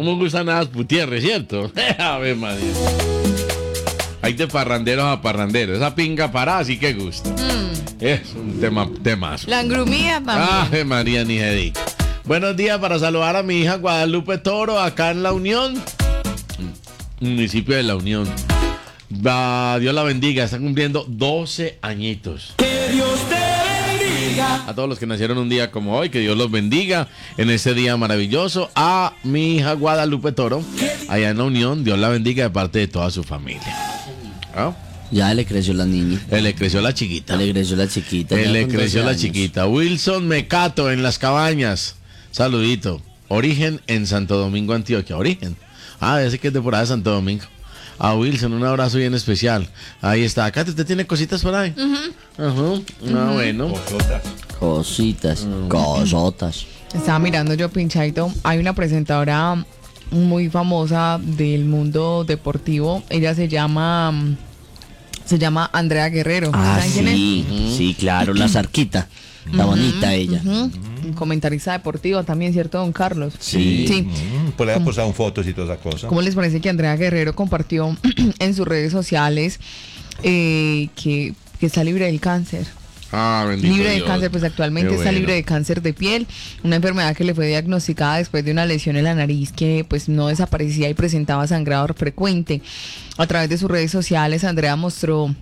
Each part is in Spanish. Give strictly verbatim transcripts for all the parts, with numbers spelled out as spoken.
¿Cómo gustan las putierres, cierto? A ver, madre. Hay de parranderos a parranderos. Esa pinga parada, así que gusta. Mm. Es un tema, temazo. La engrumía también. Ave María, ni se diga. Buenos días para saludar a mi hija Guadalupe Toro, acá en La Unión. Municipio de La Unión. Va, Dios la bendiga, está cumpliendo doce añitos. Que Dios te bendiga. A todos los que nacieron un día como hoy, que Dios los bendiga en este día maravilloso. A mi hija Guadalupe Toro, allá en La Unión, Dios la bendiga de parte de toda su familia. ¿Ah? Ya le creció la niña. Él le creció la chiquita. Le creció la chiquita. Él le con creció doce la años. chiquita. Wilson Mecato en Las Cabañas. Saludito. Origen en Santo Domingo, Antioquia. Origen. Ah, ese que es de por ahí de Santo Domingo. A Wilson, un abrazo bien especial. Ahí está. Acá te, te tiene cositas por ahí. Ajá. Uh-huh. Uh-huh. Ah, bueno. Cositas. Cositas. Mm. Cosotas. Estaba mirando yo, pinchadito. Hay una presentadora muy famosa del mundo deportivo. Ella se llama se llama Andrea Guerrero. Ah, ¿Saben quién es? sí. Sí, claro. La Zarquita. La bonita ella. Ujú. Comentarista deportiva también, ¿cierto, don Carlos? Sí. Sí. Mm, pues le ha posado fotos y toda esa cosa. ¿Cómo les parece que Andrea Guerrero compartió en sus redes sociales eh, que, que está libre del cáncer? Ah, bendito Libre de Dios. cáncer, pues actualmente Qué está bueno. libre de cáncer de piel, una enfermedad que le fue diagnosticada después de una lesión en la nariz que pues no desaparecía y presentaba sangrado frecuente. A través de sus redes sociales, Andrea mostró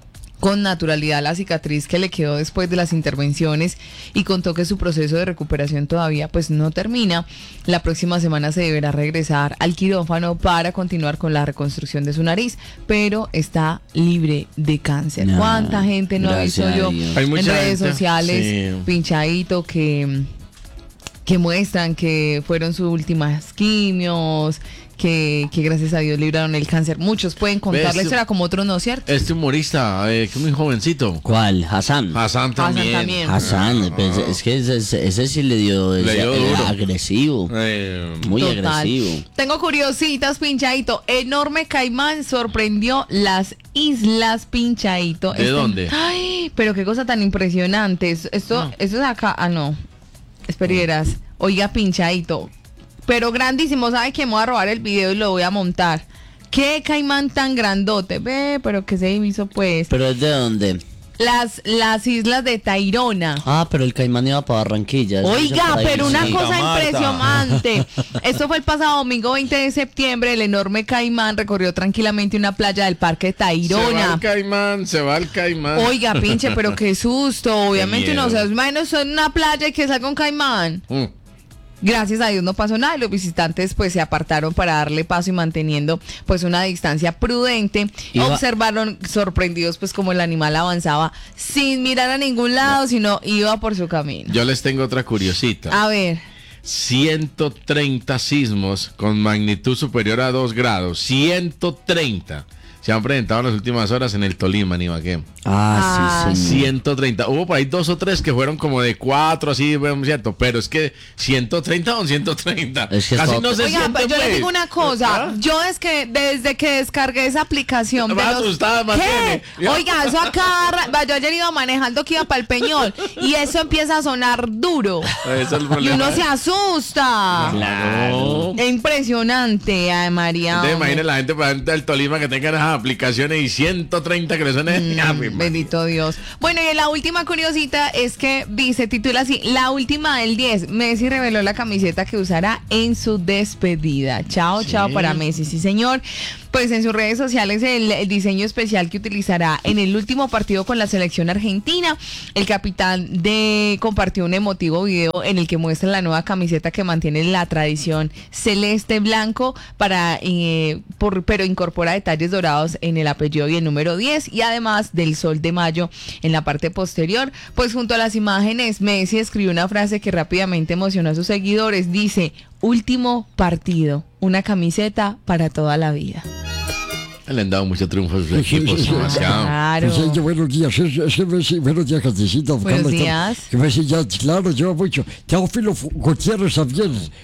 con naturalidad la cicatriz que le quedó después de las intervenciones y contó que su proceso de recuperación todavía pues no termina. La próxima semana se deberá regresar al quirófano para continuar con la reconstrucción de su nariz, pero está libre de cáncer. No, ¿Cuánta gente no he visto gracias a yo Dios. Hay en mucha redes gente, sociales, sí. pinchadito, que, que muestran que fueron sus últimas quimios, que, que gracias a Dios libraron el cáncer? Muchos pueden contar la ¿Ves? historia como otros no, ¿cierto? Este humorista, eh, que muy jovencito. ¿Cuál? Hassan. Hassan también. también. Hassan. pues, es que ese, ese- ese sí le dio, Le dio ese- duro. agresivo. Eh, Muy Total. agresivo. Tengo curiositas, pinchadito. Enorme caimán sorprendió las islas, pinchadito. ¿De dónde? Ay, pero qué cosa tan impresionante. Esto, esto, No. esto es acá. Ah, no. Esperieras. Oiga, pinchadito. Pero grandísimo. ¿Sabe que me voy a robar el video y lo voy a montar? ¿Qué caimán tan grandote? Ve, pero que se hizo pues. ¿Pero es de dónde? Las, las islas de Tayrona. Ah, pero el caimán iba para Barranquilla. eso dice Oiga, por ahí, pero una sí. cosa Santa Marta. impresionante. Esto fue el pasado domingo veinte de septiembre. El enorme caimán recorrió tranquilamente una playa del parque se va Tayrona. el caimán, se va el caimán. Oiga, pinche, pero qué susto. Obviamente miedo. uno se imagina eso en una playa y que salga un caimán. Mm. Gracias a Dios no pasó nada y los visitantes pues se apartaron para darle paso y manteniendo pues una distancia prudente. Iba- Observaron sorprendidos pues como el animal avanzaba sin mirar a ningún lado, sino iba por su camino. Yo les tengo otra curiosita. A ver. ciento treinta sismos con magnitud superior a dos grados. ciento treinta se han presentado en las últimas horas en el Tolima, en Ibagué. Ah, Ah, sí, señor. ciento treinta. Hubo por ahí dos o tres que fueron como de cuatro, así, bueno, cierto. Pero es que ciento treinta son ciento treinta. Es que Casi está- no se Oiga, siente, pero yo pues. les digo una cosa, ¿Ah? yo es que desde que descargué esa aplicación de Más los- asustada, más ¿Qué? tiene. Oiga, eso acá, ra- va, yo ayer iba manejando que iba para el Peñol y eso empieza a sonar duro Ese es el y problema. uno se asusta. Claro. Es impresionante, ay María. Entonces, hombre. imaginen la gente por ejemplo, del Tolima que tengan esas aplicaciones y ciento treinta que le suenen. Mm, Ah, mi madre. bendito Dios. Bueno, y la última curiosita es que dice, titula así, la última del diez. Messi reveló la camiseta que usará en su despedida. Chao, Sí. chao para Messi, sí señor. Pues en sus redes sociales el, el diseño especial que utilizará en el último partido con la selección argentina. El capitán de compartió un emotivo video en el que muestra la nueva camiseta que mantiene la tradición celeste blanco para eh, por, pero incorpora detalles dorados en el apellido y el número diez y además del sol de mayo en la parte posterior. Pues junto a las imágenes Messi escribió una frase que rápidamente emocionó a sus seguidores. Dice: último partido, una camiseta para toda la vida. Le han dado mucho triunfo a sus Sí, sí, equipos, sí, sí. demasiado. Claro. Pues, eh, buenos días, es, es que Messi, buenos días, Candecita. Buenos ¿Cómo están? días. Que Messi ya, claro, lleva mucho. Teófilo Fu- Gutiérrez también.